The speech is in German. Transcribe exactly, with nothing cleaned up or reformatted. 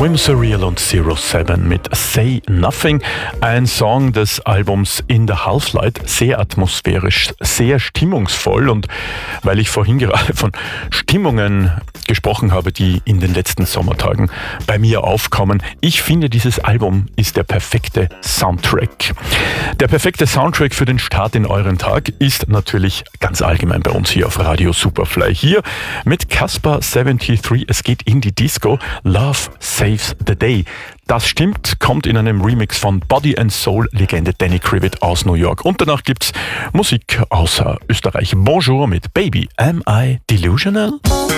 Swim Surreal und Zero Seven mit Say Nothing, ein Song des Albums In the Half-Light, sehr atmosphärisch, sehr stimmungsvoll, und weil ich vorhin gerade von Stimmungen gesprochen habe, die in den letzten Sommertagen bei mir aufkommen, ich finde, dieses Album ist der perfekte Soundtrack. Der perfekte Soundtrack für den Start in euren Tag ist natürlich ganz allgemein bei uns hier auf Radio Superfly. Hier mit Casper dreiundsiebzig, es geht in die Disco, Love Saves the Day. Das stimmt, kommt in einem Remix von Body and Soul Legende Danny Krivit aus New York. Und danach gibt's Musik außer Österreich. Bonjour mit Baby, Am I Delusional?